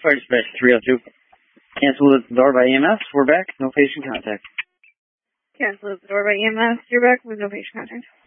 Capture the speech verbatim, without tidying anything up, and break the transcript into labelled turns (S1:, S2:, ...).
S1: Fire dispatch three oh two. Cancel at the door by E M S. We're back. No patient contact.
S2: Cancel at the door by E M S. You're back with no patient contact.